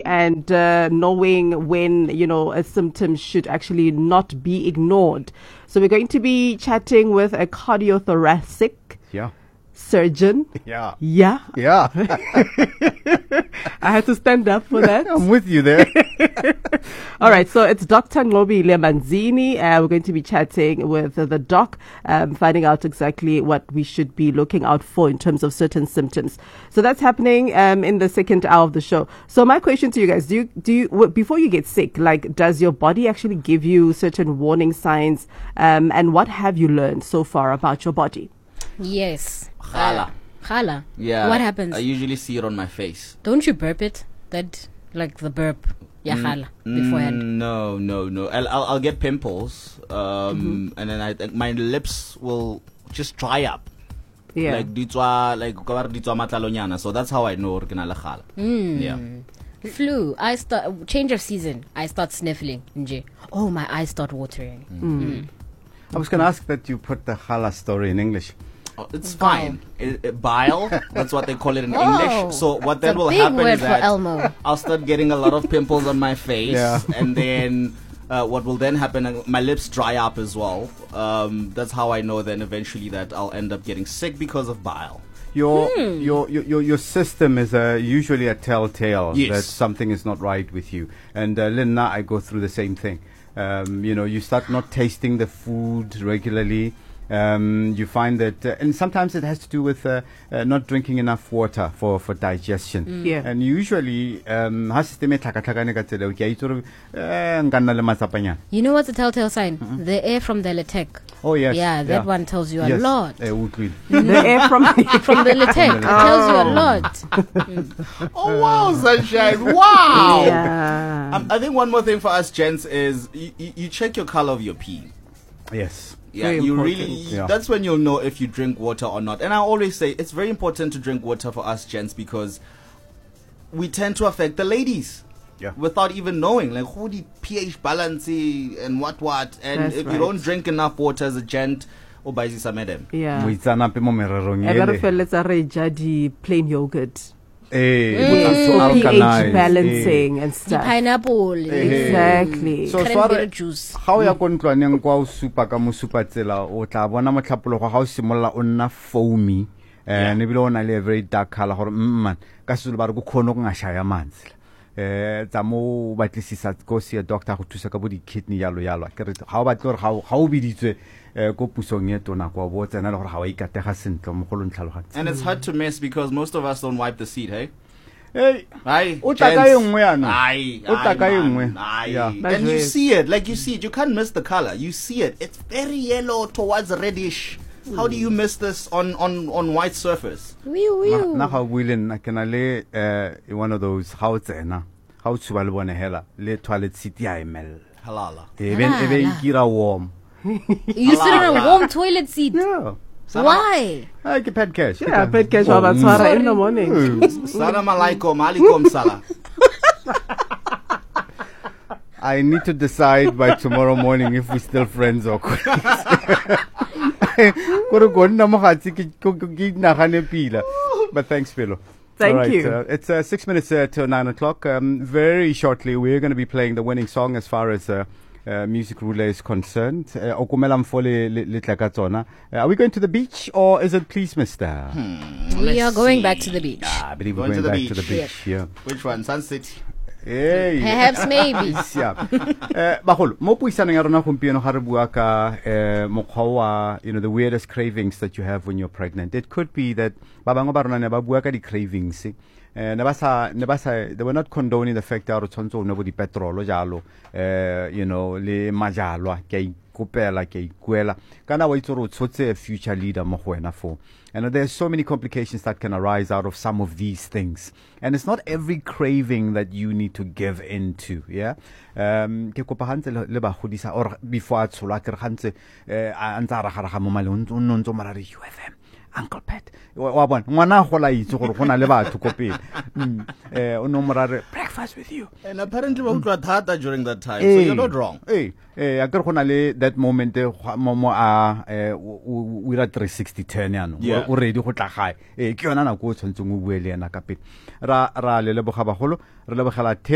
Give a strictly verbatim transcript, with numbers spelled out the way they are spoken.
and uh, knowing when, you know, a symptom should actually not be ignored. So we're going to be chatting with a cardiothoracic yeah. surgeon. Yeah. Yeah. Yeah. I had to stand up for that. I'm with you there. All right, so it's Doctor Ngobi Lemanzini. Uh, we're going to be chatting with uh, the doc, um, finding out exactly what we should be looking out for in terms of certain symptoms. So that's happening um, in the second hour of the show. So my question to you guys, do you, do you, w- before you get sick, like, does your body actually give you certain warning signs? Um, and what have you learned so far about your body? Yes. Khala. Khala. Yeah. What happens? I usually see it on my face. Don't you burp it? That, like the burp. Yeah, khala. Beforehand. Mm, no, no, no. I'll, I'll, I'll get pimples. Um, mm-hmm. And then I think my lips will just dry up. Yeah. Like, ditwa, like, ditwa matalonyana. So that's how I know it's khala. Mm. Yeah. Flu. I start, change of season. I start sniffling. Nje. Oh, my eyes start watering. Mm. Mm. I was going to ask that you put the khala story in English. Oh, it's fine. It, it, bile, that's what they call it in Oh, English. So what that it's a will big happen word is for that Elmo. I'll start getting a lot of pimples on my face, Yeah. and then uh, what will then happen? Uh, my lips dry up as well. Um, that's how I know then eventually that I'll end up getting sick because of bile. Your, Hmm. your your your your system is uh, usually a telltale Yes. that something is not right with you. And uh, Linda, I go through the same thing. Um, you know, you start not tasting the food regularly. Um, you find that, uh, and sometimes it has to do with uh, uh, not drinking enough water for, for digestion. Mm. Yeah. And usually, um, ha system e tlhakatlhakane ka tsela, ke a itse gore, eh, nka nna le matsapanyana. You know what's a telltale sign? Mm-hmm. The air from the Letec. Oh, yes. Yeah, that one tells you a Yes. lot. Eh, utlwile. The air from From the Letec. It tells you a lot. Oh wow, sunshine! Wow. Yeah. Um, I think one more thing for us gents is you, you, you check your color of your pee. Yes. Yeah, Very you important. really, Yeah. that's when you'll know if you drink water or not. And I always say it's very important to drink water for us gents because we tend to affect the ladies. Yeah. Without even knowing, like who the pH balance and what what. And That's if right. you don't drink enough water as a gent, o ba isa madam. Yeah. Moitsanape mo mererong I better ele. felletsa re ja di plain yogurt. Eh, Mm. because so For pH alkalized, balancing and The stuff. pineapple. Exactly. So Cranberry sware juice. ga o ya ko ntlwaneng kwa o supa ka mo supa tsela o tla bona motlhapologo ga o simolla o nna foamy and ebile o na le a very dark color gore mman ka selo ba re go khona go ngashaya manzi eh tsa mo batlisisa go see a doctor go thusa ka bo di kidney yalo yalo ke re ga o batle gore ga o ga o biditswe eh go pusong ye tona kwa bo tsena le gore ga o ikatega sentle mo go lo ntlhalogantse And it's hard to miss because most of us don't wipe the seat, hey? hey Aye, o tla ka gents. engwe yana Aye, o tla aye, ka engwe man, aye. yeah And you That's see it, like you see it. You can't miss the color. You see it. It's very yellow towards reddish. How do you miss this on, on, on white surface? Wee wee. na ga buileng na ke na le eh one of those ga o tsena ga o tsuba le bone hela le toilet seat ya emel Halala. even even Halala. kira warm You sit in a warm toilet seat. yeah Why? I get paid cash Yeah, paid cash wa batswara in the morning. Salam alaikum, alaikum salam. I need to decide by tomorrow morning if we're still friends or Kore go nna mo gatse ke ke nagane pila. But thanks, Philo. Thank All right, you. Uh, it's uh, six minutes uh, till nine o'clock. Um, very shortly, we're going to be playing the winning song as far as uh, uh, Music Roulette is concerned. Uh, Okumela Mfole le- le tla ka tsona. Uh, Are we going to the beach or is it Please Mister? We are Let's going see. back to the beach. Ah, I believe Going we're to going the back to the beach. beach. Yeah. Which one? Sun City. Hey. Perhaps maybe. Yeah. Eh bagolo mo puisano ya rona gompieno ga re bua ka eh mokgwa wa you know the weirdest cravings that you have when you're pregnant. It could be that ba bangwe ba rona ne ba bua ka di cravings eh ne ba sa ne ba sa they were not condoning the fact that o tshwantse o nwe bo di petrol jalo eh you know le majalwa ke ikopela ke ikuela kana wa itse re o tshotse a future leader mo go wena fo. And there's so many complications that can arise out of some of these things. And it's not every craving that you need to give into, yeah? Um, ke kopa hantse le ba godisa or before a tshola ke re gantse eh a ntse a ragaraga mo maleng o ntse mo rare U F M Uncle Pat wa bona ngwana go la itse gore gona le batho ko pele eh o no morare breakfast with you And apparently we utlwa thata during that time, so Eh, you're not wrong. eh eh a ke re gona le that moment eh, gwa- mo mo a eh we ra three sixty ten yana Yeah. o ready go tla gae eh ke yona nako o tshwantseng o bue le yena ka pele ra ra le leboga bagolo re lebogela